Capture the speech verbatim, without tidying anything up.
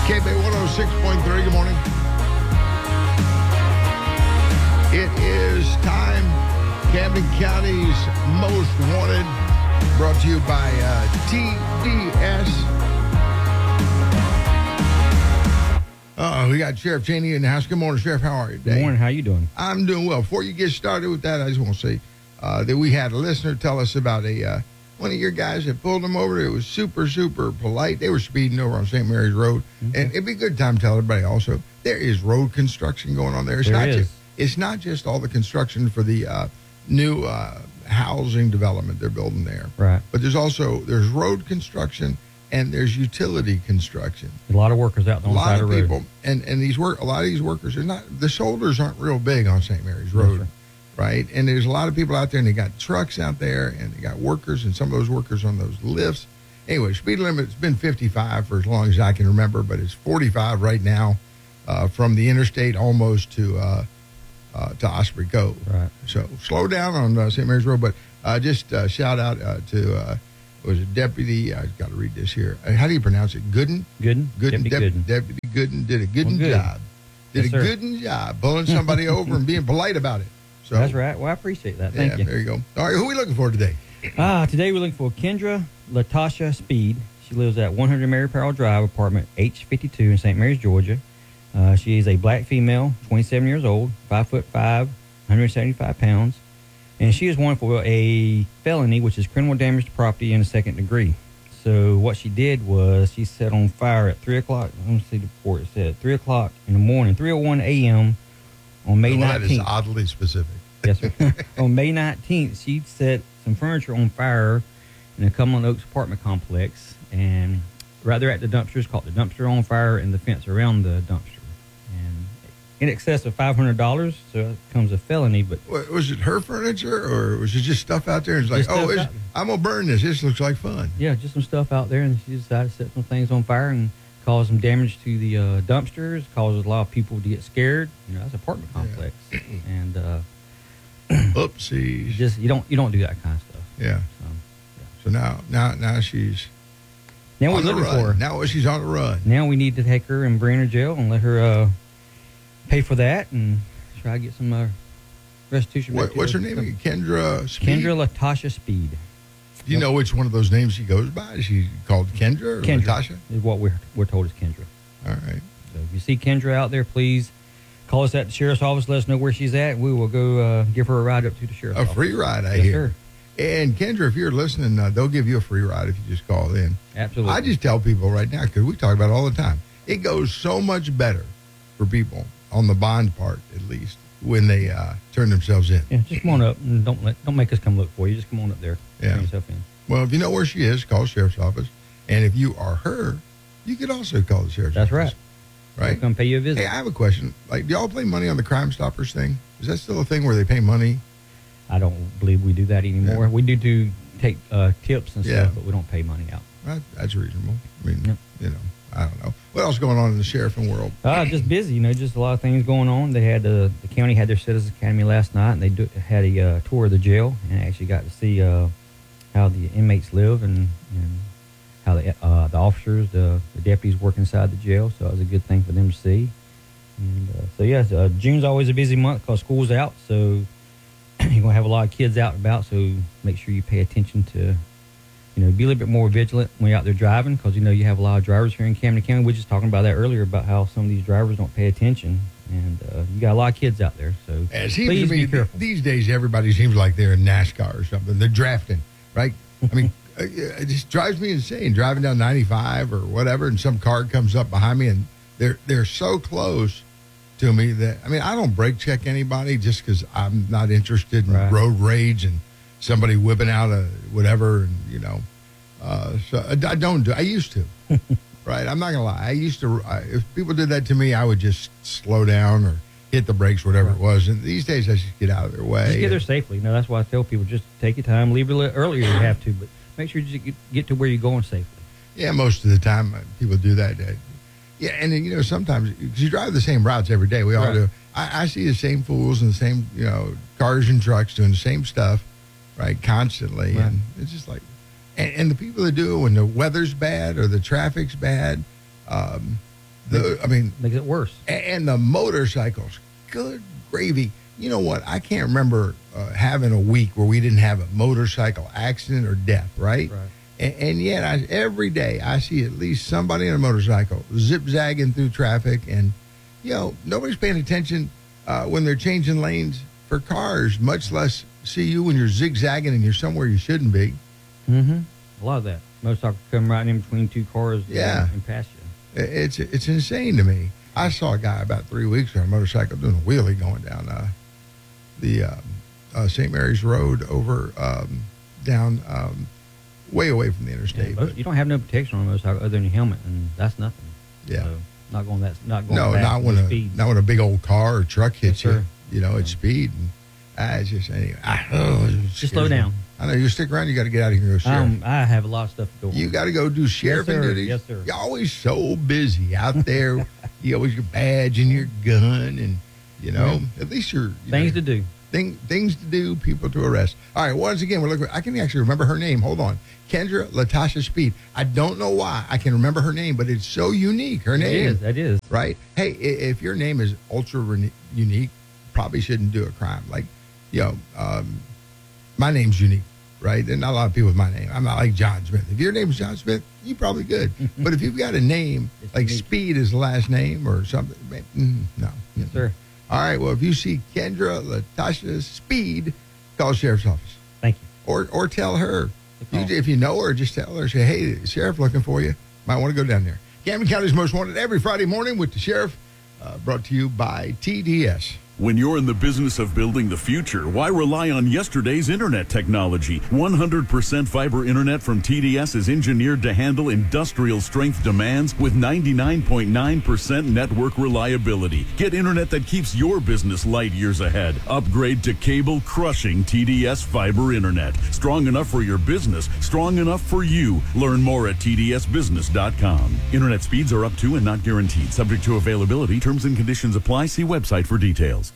K B one oh six point three, good morning. It is time. Camden County's Most Wanted, brought to you by uh, T D S. Uh, we got Sheriff Cheney in the house. Good morning, Sheriff. How are you today? Good morning. How you doing? I'm doing well. Before you get started with that, I just want to say uh, that we had a listener tell us about a uh, one of your guys that pulled them over. It was super, super polite. They were speeding over on Saint Mary's Road. Mm-hmm. And it'd be a good time to tell everybody also, there is road construction going on there. It's there not is. Just, it's not just all the construction for the uh, new uh, housing development they're building there. Right. But there's also, there's road construction and there's utility construction. A lot of workers out on the side of the road. A lot of people. And, and these work, a lot of these workers, are not, the shoulders aren't real big on Saint Mary's Road. Yes, right? And there's a lot of people out there, and they got trucks out there, and they got workers, and some of those workers on those lifts. Anyway, speed limit's been fifty-five for as long as I can remember, but it's forty-five right now uh, from the interstate almost to uh, uh, to Osprey Cove. Right. So slow down on uh, Saint Mary's Road, but uh, just uh, shout out uh, to uh, was a deputy. I've got to read this here. Uh, how do you pronounce it? Gooden. Gooden. Gooden. Deputy Dep- Gooden. Deputy Gooden did a good well, good. job. Did yes, a sir. good job pulling somebody over and being polite about it. So, that's right. Well, I appreciate that. Thank yeah, you. There you go. All right, who are we looking for today? Ah, today we're looking for Kendra Latasha Speed. She lives at one hundred Mary Powell Drive, apartment H fifty-two in Saint Mary's, Georgia. Uh, she is a black female, twenty-seven years old, five foot five, one hundred seventy-five pounds, and she is wanted for a felony, which is criminal damage to property in the second degree. So what she did was she set on fire at three o'clock. Let me see the report. It said three o'clock in the morning, three oh one a.m. on May well, nineteenth. That is oddly specific. Yes, sir. On May nineteenth, she set some furniture on fire in the Cumberland Oaks apartment complex, and right there at the dumpsters, caught the dumpster on fire and the fence around the dumpster. And in excess of five hundred dollars, so it becomes a felony. But What, was it her furniture, or was it just stuff out there? It's like, Just oh, stuff it's, out- I'm going to burn this. This looks like fun. yeah, just some stuff out there, and she decided to set some things on fire and cause some damage to the uh, dumpsters, causes a lot of people to get scared. You know, that's an apartment complex. And uh, Oopsies. you just you don't you don't do that kind of stuff. Yeah. So, yeah. So now, now, now she's Now we're on the looking run. for her. Now she's on the run. Now we need to take her and bring her to jail and let her uh, pay for that and try to get some uh, restitution. back What, to what's her her. name? again? Kendra Speed? Kendra Latasha Speed. Do you know which one of those names she goes by? Is she called Kendra or Kendra Latasha? is what we're we're told is Kendra. All right. So if you see Kendra out there, please call us at the sheriff's office. Let us know where she's at. We will go uh, give her a ride up to the sheriff's A office. free ride, I Yes, hear. sir. And Kendra, if you're listening, uh, they'll give you a free ride if you just call in. Absolutely. I just tell people right now, because we talk about it all the time, it goes so much better for people on the bond part, at least, when they uh, turn themselves in. yeah, just come on up and don't let don't make us come look for you. Just come on up there. Yeah. Turn yourself in. Well, if you know where she is, call the sheriff's office. And if you are her, you could also call the sheriff's That's office. right. Right? We'll come pay you a visit. Hey, I have a question. Like, do y'all play money on the Crime Stoppers thing? Is that still a thing where they pay money? I don't believe we do that anymore. Yeah. We do do take uh, tips and Yeah. stuff, but we don't pay money out. Right? That's reasonable. I mean, Yep. you know, I don't know. What else going on in the sheriffing world? Uh, just busy, you know, just a lot of things going on. They had uh, the county had their Citizens Academy last night, and they do, had a uh, tour of the jail, and actually got to see uh, how the inmates live and, and how the uh, the officers, the, the deputies work inside the jail. So it was a good thing for them to see. And uh, so yeah, uh, June's always a busy month because school's out, so you're gonna have a lot of kids out and about. So make sure you pay attention to. You know, be a little bit more vigilant when you're out there driving because, you know, you have a lot of drivers here in Camden County. We were just talking about that earlier about how some of these drivers don't pay attention. And uh, you got a lot of kids out there. So It seems please to me be careful. these days everybody seems like they're in NASCAR or something. They're drafting, right? I mean, uh, it just drives me insane driving down ninety-five or whatever, and some car comes up behind me, and they're they're so close to me that, I mean, I don't brake check anybody just because I'm not interested in Right. road rage and somebody whipping out a whatever, and you know, uh, so I, I don't do. I used to, right? I'm not gonna lie. I used to. I, if people did that to me, I would just slow down or hit the brakes, whatever Right. it was. And these days, I just get out of their way. Just get there And- safely. You know, that's why I tell people just take your time, leave a little earlier if you have to, but make sure you just get, get to where you're going safely. Yeah, most of the time uh, people do that. Uh, yeah, and then, you know, sometimes because you drive the same routes every day. We all Right. do. I, I see the same fools and the same, you know, cars and trucks doing the same stuff, right, constantly. Right. And it's just like, and, and the people that do it when the weather's bad or the traffic's bad, um, The, I mean, makes it worse. And the motorcycles, good gravy. You know what? I can't remember uh, having a week where we didn't have a motorcycle accident or death, right? Right. And, and yet, I, every day I see at least somebody on a motorcycle zip-zagging through traffic. And, you know, nobody's paying attention uh, when they're changing lanes for cars, much less see you when you're zigzagging and you're somewhere you shouldn't be. Mm-hmm. A lot of that. Motorcycle come right in between two cars yeah. and, and pass you. It's, it's insane to me. I saw a guy about three weeks ago on a motorcycle doing a wheelie going down uh, the um, uh, Saint Mary's Road over um, down um, way away from the interstate. Yeah, you don't have no protection on a motorcycle other than your helmet, and that's nothing. Yeah, so not going that. Not going. No, fast not when a speed. not when a big old car or truck hits yes, you. You know, it's speed. And, ah, it's just anyway. I, oh, it just slow down. Me. I know you stick around. You got to get out of here and go sheriff. Um, I have a lot of stuff to go. You got to go do sheriffing yes, duties. Yes, sir. You're always so busy out there. You always your badge and your gun, and you know mm-hmm. at least you're you things know, to do. Thing, things to do, people to arrest. All right, once again, we're looking. I can actually remember her name. Hold on, Kendra Latasha Speed. I don't know why I can remember her name, but it's so unique. Her name, it is. That is right. Hey, if your name is ultra re- unique, probably shouldn't do a crime. Like, you know, um, my name's unique, right? There's not a lot of people with my name. I'm not like John Smith. If your name is John Smith, you probably good. But if you've got a name it's like unique. Speed is the last name or something, mm, no, yes, sir. All right, well, if you see Kendra Latasha Speed, call the sheriff's office. Thank you. Or or tell her. You, if you know her, just tell her, say, hey, the sheriff looking for you. Might want to go down there. Camden County's Most Wanted every Friday morning with the sheriff, uh, brought to you by T D S. When you're in the business of building the future, why rely on yesterday's internet technology? one hundred percent fiber internet from T D S is engineered to handle industrial strength demands with ninety-nine point nine percent network reliability. Get internet that keeps your business light years ahead. Upgrade to cable crushing T D S fiber internet. Strong enough for your business, strong enough for you. Learn more at T D S business dot com. Internet speeds are up to and not guaranteed. Subject to availability. Terms and conditions apply. See website for details.